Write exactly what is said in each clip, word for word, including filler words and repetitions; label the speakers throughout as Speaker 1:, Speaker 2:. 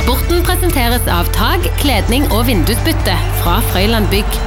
Speaker 1: Sporten presenteres av tag, kledning og vindusbytte fra Frøyland Bygg.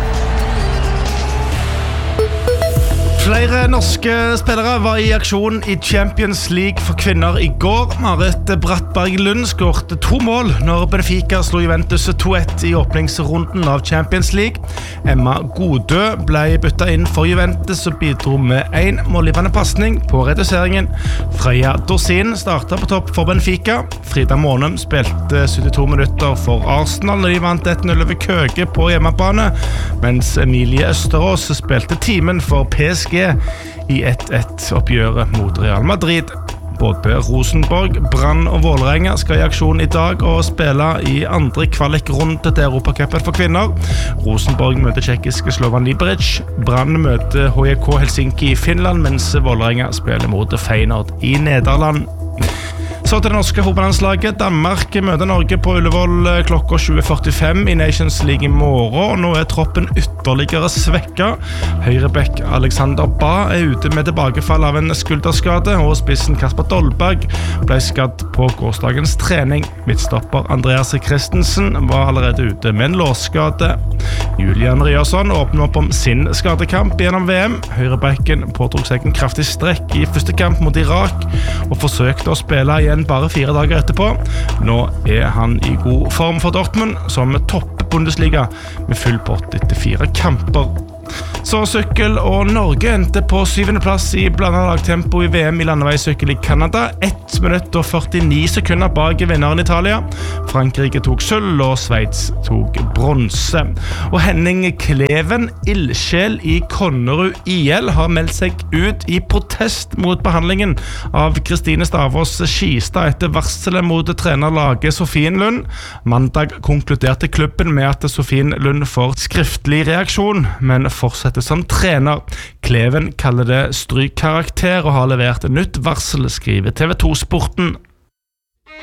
Speaker 2: Flere norske spillere var i aksjon i Champions League for kvinner i går. Marit Brattberg Lund skårte to mål når Benfica slo Juventus to ett i åpningsrunden av Champions League. Emma Godø ble byttet inn for Juventus og bidro med en målgivende passning på reduseringen. Freya Dorsin startet på topp for Benfica. Frida Månem spilte syttito minutter for Arsenal når de vant ett null over Køge på hjemmebane, mens Emilie Østerås spilte timen for P S G i ett ett oppgjøret mot Real Madrid. Både Rosenborg, Brann og Vålerenga skal i aksjon i dag og spille i andre kvalikrunde til Europacupen for kvinner. Rosenborg møter tjekkiske Slovan Liberec, Brann møter H J K Helsinki i Finland, mens Vålerenga spiller mot Feyenoord i Nederland. Så til det norske hovedlandslaget. Danmark møter Norge på Ullevål klokka tjue førtifem i Nations League i morgen. Nå er troppen ytterligere svekket. Høyrebekk Alexander Ba er ute med tilbakefall av en skulderskade, og spissen Kasper Dolberg ble skadd på gårsdagens trening. Midtstopper Andreas Christensen var allerede ute med en låsskade. Julian Ryerson åpner opp om sin skadekamp gjennom V M. Høyrebekken påtok seg en kraftig strekk i første kamp mot Irak og forsøkte å spille igjen bare fire dager etterpå. Nå er han i god form for Dortmund, som topper Bundesliga med full pott etter fire kamper. Så sykkel, og Norge endte på syvende plass i blandet lagtempo i V M i landeveissykkel i Kanada. ett minutt og førtini sekunder bak vinneren Italia. Frankrike tok sølv, og Sveits tok bronse. Og Henning Kleven, ildsjel i Konnerud I L, har meldt seg ut i protest mot behandlingen av Kristine Stavås Skistad etter varselet mot trenerlaget Sofien Lund. Mandag konkluderte klubben med at Sofien Lund får skriftlig reaksjon, men fortsetter som trener. Kleven kaller det strykkarakter og har levert nytt varsel, skriver T V to Sporten.